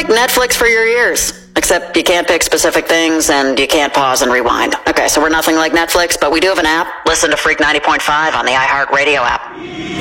like Netflix for your ears, except you can't pick specific things and you can't pause and rewind. Okay, so we're nothing like Netflix, but we do have an app. Listen to Freak 90.5 on the iHeartRadio app.